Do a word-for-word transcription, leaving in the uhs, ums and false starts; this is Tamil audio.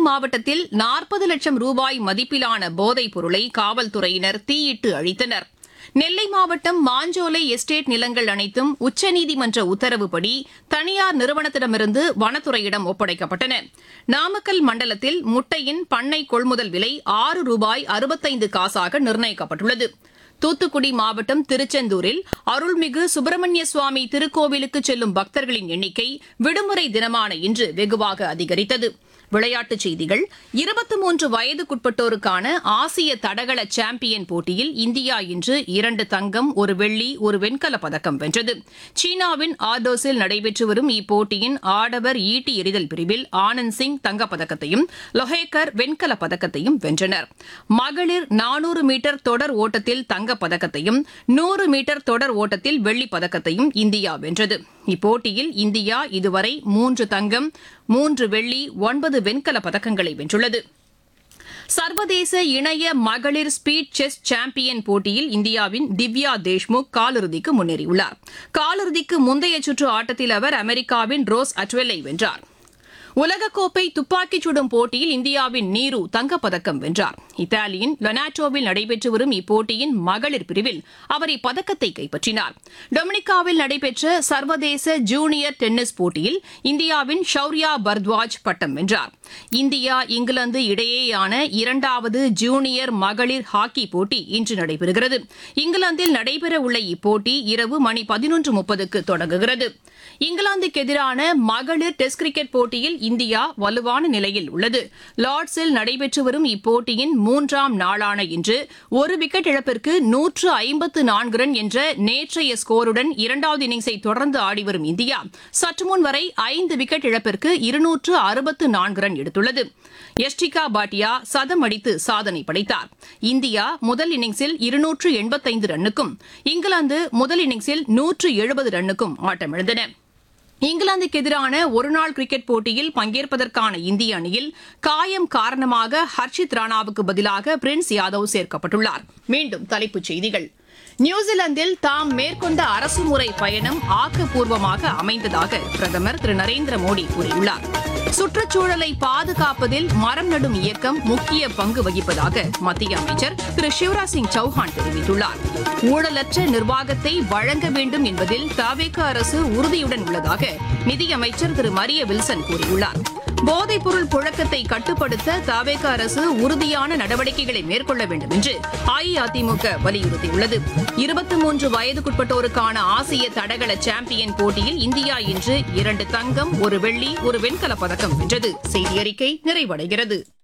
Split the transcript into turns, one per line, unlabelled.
மாவட்டத்தில் நாற்பது லட்சம் ரூபாய் மதிப்பிலான போதைப் பொருளை காவல்துறையினர் தீயிட்டு அழித்தனர். நெல்லை மாவட்டம் மாஞ்சோலை எஸ்டேட் நிலங்கள் அனைத்தும் உச்சநீதிமன்ற உத்தரவுப்படி தனியார் நிறுவனத்திடமிருந்து வனத்துறையிடம் ஒப்படைக்கப்பட்டன. நாமக்கல் மண்டலத்தில் முட்டையின் பண்ணை கொள்முதல் விலை ஆறு ரூபாய் அறுபத்தைந்து காசாக நிர்ணயிக்கப்பட்டுள்ளது. தூத்துக்குடி மாவட்டம் திருச்செந்தூரில் அருள்மிகு சுப்பிரமணிய சுவாமி திருக்கோவிலுக்கு செல்லும் பக்தர்களின் எண்ணிக்கை விடுமுறை தினமான இன்று வெகுவாக அதிகரித்தது. விளையாட்டுச் செய்திகள். இருபத்தி மூன்று வயதுக்குட்பட்டோருக்கான ஆசிய தடகள சாம்பியன் போட்டியில் இந்தியா இன்று இரண்டு தங்கம், ஒரு வெள்ளி, ஒரு வெண்கலப் பதக்கம் வென்றது. சீனாவின் ஆர்டோஸில் நடைபெற்று வரும் இப்போட்டியின் ஆடவர் ஈட்டி எறிதல் பிரிவில் ஆனந்த் சிங் தங்கப்பதக்கத்தையும் லொஹேக்கர் வெண்கலப் பதக்கத்தையும் வென்றனர். மகளிர் நானூறு மீட்டர் தொடர் ஓட்டத்தில் தங்கப்பதக்கத்தையும் நூறு மீட்டர் தொடர் ஓட்டத்தில் வெள்ளிப் பதக்கத்தையும் இந்தியா வென்றது. இப்போட்டியில் இந்தியா இதுவரை மூன்று தங்கம், மூன்று வெள்ளி, ஒன்பது வெண்கலப் பதக்கங்களை வென்றுள்ளது. சர்வதேச இணைய மகளிர் ஸ்பீட் செஸ் சாம்பியன் போட்டியில் இந்தியாவின் திவ்யா தேஷ்முக் காலிறுதிக்கு முன்னேறியுள்ளார். காலிறுதிக்கு முந்தைய சுற்று ஆட்டத்தில் அவர் அமெரிக்காவின் ரோஸ் அட்வெல்லை வென்றார். உலகக்கோப்பை துப்பாக்கிச் சுடும் போட்டியில் இந்தியாவின் நீரு தங்கப்பதக்கம் வென்றார். இத்தாலியின் லொனாட்டோவில் நடைபெற்று வரும் இப்போட்டியின் மகளிர் பிரிவில் அவர் இப்பதக்கத்தை கைப்பற்றினார். டொமினிகாவில் நடைபெற்ற சர்வதேச ஜூனியர் டென்னிஸ் போட்டியில் இந்தியாவின் ஷௌர்யா பர்த்வாஜ் பட்டம் வென்றார். இந்தியா இங்கிலாந்து இடையேயான இரண்டாவது ஜூனியர் மகளிர் ஹாக்கி போட்டி இன்று நடைபெறுகிறது. இங்கிலாந்தில் நடைபெறவுள்ள இப்போட்டி இரவு மணி பதினொன்று முப்பதுக்கு தொடங்குகிறது. இங்கிலாந்துக்கு எதிரான மகளிர் டெஸ்ட் கிரிக்கெட் போட்டியில் இந்தியா வலுவான நிலையில் உள்ளது. லார்ட்ஸில் நடைபெற்று வரும் இப்போட்டியின் மூன்றாம் நாளான இன்று ஒரு விக்கெட் இழப்பிற்கு நூற்று ஐம்பத்து நான்கு ரன் என்ற நேற்றைய ஸ்கோருடன் இரண்டாவது இன்னிங்ஸை தொடர்ந்து ஆடிவரும் இந்தியா சற்றுமுன் வரை ஐந்து விக்கெட் இழப்பிற்கு இருநூற்று அறுபத்து நான்கு ரன் எடுத்துள்ளது. யஷ்டிகா பாட்டியா சதம் அடித்து சாதனை படைத்தார். இந்தியா முதல் இன்னிங்ஸில் இருநூற்று எண்பத்தைந்து ரன்னுக்கும் இங்கிலாந்து முதல் இன்னிங்ஸில் நூற்று எழுபது ரன்னுக்கும் ஆட்டமிழந்தன. இங்கிலாந்துக்கு எதிரான ஒருநாள் கிரிக்கெட் போட்டியில் பங்கேற்பதற்கான இந்திய அணியில் காயம் காரணமாக ஹர்ஷித் ராணாவுக்கு பதிலாக பிரின்ஸ் யாதவ் சேர்க்கப்பட்டுள்ளார். மீண்டும் தலைப்புச் செய்திகள். நியூசிலாந்தில் தாம் மேற்கொண்ட அரசுமுறை பயணம் ஆக்கப்பூர்வமாக அமைந்ததாக பிரதமர் திரு நரேந்திர மோடி கூறியுள்ளார். சுற்றுச்சூழலை பாதுகாப்பதில் மரம் நடும் இயக்கம் முக்கிய பங்கு வகிப்பதாக மத்திய அமைச்சர் திரு சிவராஜ் சிங் சௌஹான் தெரிவித்துள்ளார். ஊழலற்ற நிர்வாகத்தை வழங்க வேண்டும் என்பதில் தவேக அரசு உறுதியுடன் உள்ளதாக நிதியமைச்சர் திரு மரிய வில்சன் கூறியுள்ளார். போதைப்பொருள் புழக்கத்தை கட்டுப்படுத்த தவேக அரசு உறுதியான நடவடிக்கைகளை மேற்கொள்ள வேண்டும் என்று அஇஅதிமுக வலியுறுத்தியுள்ளது. இருபத்தி மூன்று வயதுக்குட்பட்டோருக்கான ஆசிய தடகள சாம்பியன் போட்டியில் இந்தியா இன்று இரண்டு தங்கம், ஒரு வெள்ளி, ஒரு வெண்கலப் பதக்கம் வென்றது. செய்தி அறிக்கை நிறைவடைகிறது.